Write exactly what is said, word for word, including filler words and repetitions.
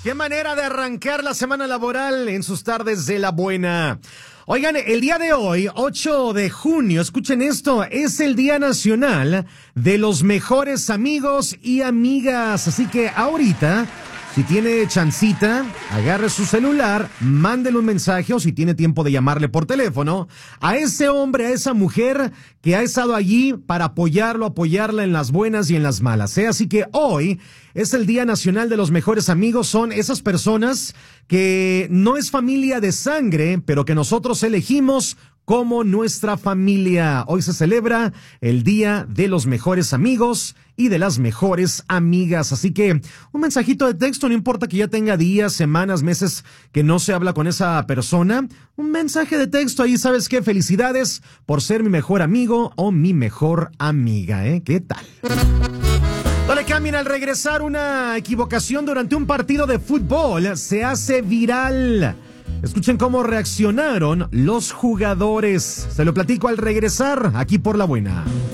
Qué manera de arrancar la semana laboral en sus tardes de la buena. Oigan, el día de hoy, ocho de junio, escuchen esto, es el Día Nacional de los Mejores Amigos y Amigas. Así que ahorita, si tiene chancita, agarre su celular, mándele un mensaje o si tiene tiempo de llamarle por teléfono a ese hombre, a esa mujer que ha estado allí para apoyarlo, apoyarla en las buenas y en las malas, ¿eh? Así que hoy es el Día Nacional de los Mejores Amigos. Son esas personas que no es familia de sangre, pero que nosotros elegimos como nuestra familia. Hoy se celebra el Día de los Mejores Amigos y de las Mejores Amigas. Así que un mensajito de texto, no importa que ya tenga días, semanas, meses que no se habla con esa persona. Un mensaje de texto ahí, ¿sabes qué? Felicidades por ser mi mejor amigo o mi mejor amiga, ¿eh? ¿Qué tal? No le cambien. Al regresar, una equivocación durante un partido de fútbol se hace viral. Escuchen cómo reaccionaron los jugadores. Se lo platico al regresar, aquí por La Buena.